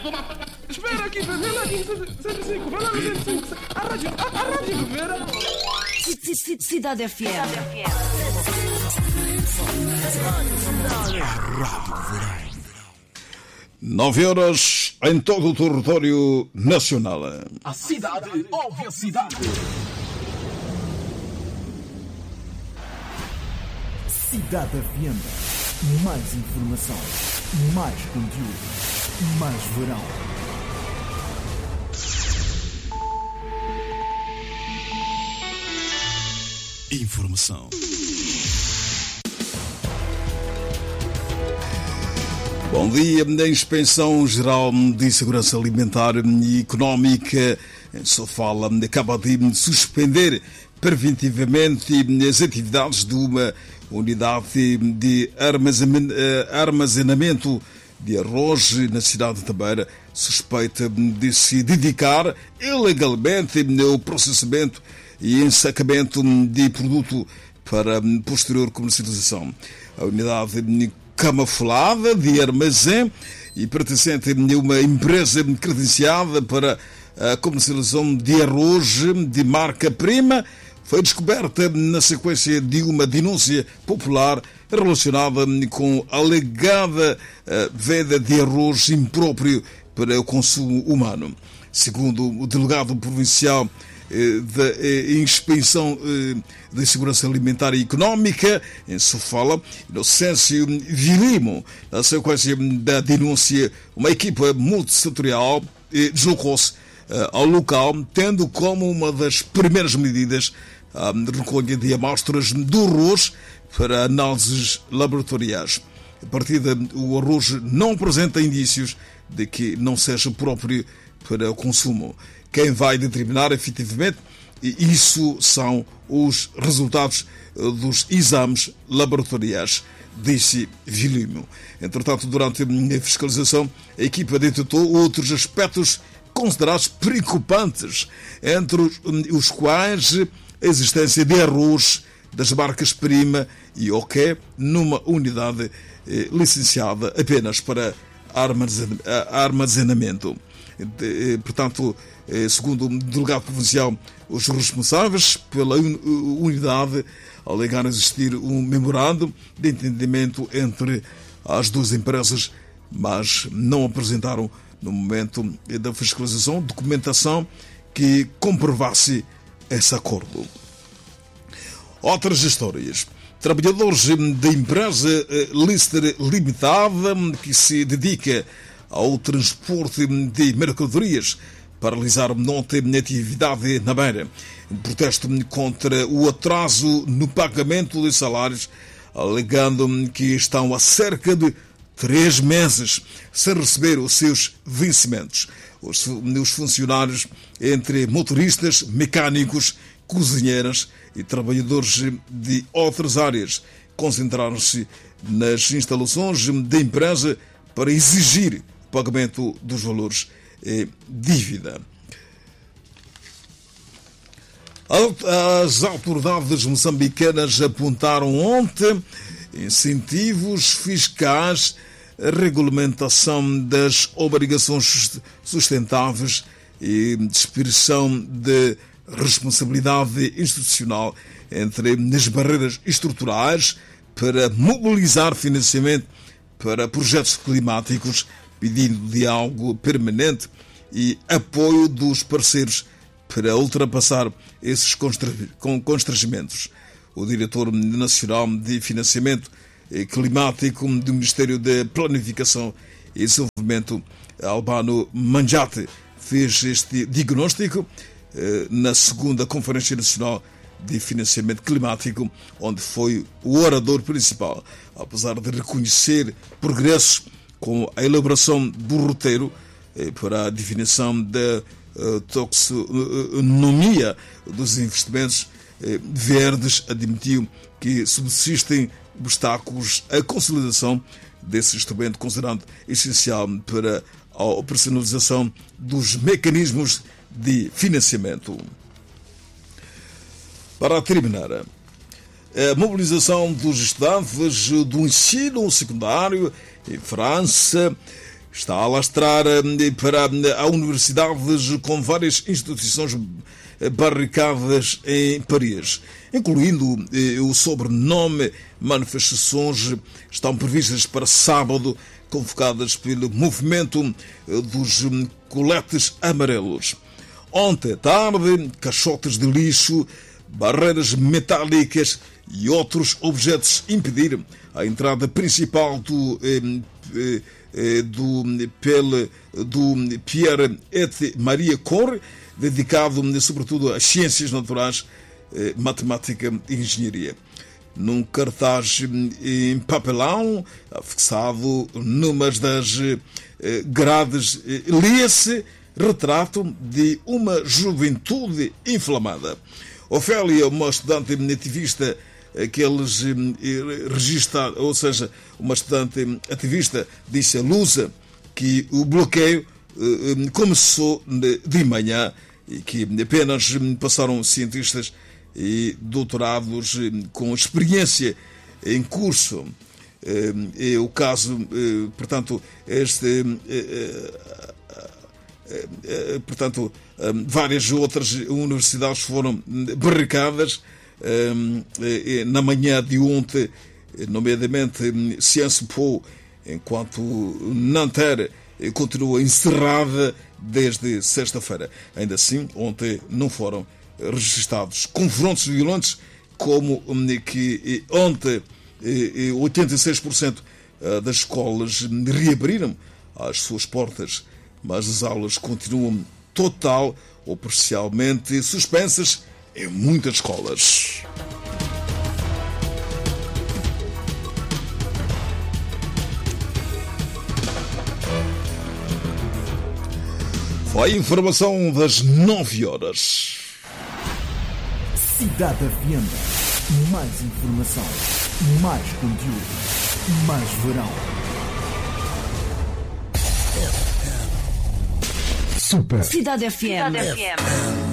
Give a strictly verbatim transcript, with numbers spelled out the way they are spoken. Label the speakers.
Speaker 1: Espera aqui, vê lá aqui, cento e cinco, vê lá no cento e cinco. A rádio, a, a rádio do Vera.
Speaker 2: Cidade F M.
Speaker 3: A Rádio do Verão.
Speaker 4: Nove horas em todo o território nacional.
Speaker 3: A cidade ouve a cidade. Cidade F M. Mais informação, mais conteúdo, mais verão. Informação.
Speaker 4: Bom dia. A Inspeção Geral de Segurança Alimentar e Económica só fala, acaba de suspender preventivamente as atividades de uma unidade de armazenamento de arroz na cidade de Tabeira, suspeita de se dedicar ilegalmente ao processamento e ensacamento de produto para posterior comercialização. A unidade camuflada de armazém e pertencente a uma empresa credenciada para a comercialização de arroz de marca-prima foi descoberta na sequência de uma denúncia popular relacionada com a alegada venda de arroz impróprio para o consumo humano. Segundo o delegado provincial da Inspeção de Segurança Alimentar e Económica, em Sofala, Inocêncio Vilimo, na sequência da denúncia, uma equipa multissetorial deslocou-se ao local, tendo como uma das primeiras medidas a recolha de amostras do arroz para análises laboratoriais. A partida, o arroz não apresenta indícios de que não seja próprio para o consumo. Quem vai determinar efetivamente isso são os resultados dos exames laboratoriais, disse Vilimo. Entretanto, durante a fiscalização, a equipa detectou outros aspectos considerados preocupantes, entre os quais a existência de arroz das marcas-prima e OK numa unidade eh, licenciada apenas para armazenamento. De, eh, portanto, eh, segundo o delegado provincial, os responsáveis pela un, unidade alegaram existir um memorando de entendimento entre as duas empresas, mas não apresentaram no momento da fiscalização documentação que comprovasse esse acordo. Outras histórias. Trabalhadores da empresa Lister Limitada, que se dedica ao transporte de mercadorias, paralisaram ontem a atividade na Beira, em protesto contra o atraso no pagamento de salários, alegando que estão há cerca de três meses sem receber os seus vencimentos. Os, os funcionários, entre motoristas, mecânicos, cozinheiras e trabalhadores de outras áreas, concentraram-se nas instalações da empresa para exigir o pagamento dos valores e dívida. As autoridades moçambicanas apontaram ontem incentivos fiscais, regulamentação das obrigações sustentáveis e dispersão de responsabilidade institucional entre as barreiras estruturais para mobilizar financiamento para projetos climáticos, pedindo diálogo permanente e apoio dos parceiros para ultrapassar esses constrangimentos. O diretor nacional de financiamento climático do Ministério da Planificação e Desenvolvimento, Albano Manjate, fez este diagnóstico na segunda Conferência Nacional de Financiamento Climático, onde foi o orador principal, apesar de reconhecer progressos com a elaboração do roteiro para a definição da taxonomia dos investimentos verdes, admitiu que subsistem obstáculos à consolidação desse instrumento, considerando essencial para a operacionalização dos mecanismos de financiamento. Para terminar, a mobilização dos estudantes do ensino secundário em França está a alastrar para a universidades com várias instituições barricadas em Paris, incluindo o sobrenome. Manifestações estão previstas para sábado, convocadas pelo movimento dos coletes amarelos. Ontem à tarde, caixotes de lixo, barreiras metálicas e outros objetos impediram a entrada principal do, eh, eh, do, pele, do Pierre et Marie Curie, dedicado sobretudo às ciências naturais, eh, matemática e engenharia. Num cartaz em papelão, fixado numa das eh, grades, eh, lia-se retrato de uma juventude inflamada. Ofélia, uma estudante ativista, que eles registraram, ou seja, uma estudante ativista, disse a Lusa que o bloqueio começou de manhã e que apenas passaram cientistas e doutorados com experiência em curso. É o caso, portanto, este, portanto, várias outras universidades foram barricadas na manhã de ontem, nomeadamente Sciences Po, enquanto Nanterre continua encerrada desde sexta-feira. Ainda assim, ontem não foram registrados confrontos violentos, como que ontem oitenta e seis por cento das escolas reabriram as suas portas, mas as aulas continuam total ou parcialmente suspensas em muitas escolas. Foi a informação das nove horas.
Speaker 3: Cidade Avienda. Mais informação, mais conteúdo, mais verão.
Speaker 2: Cidade F M. Cidade F M.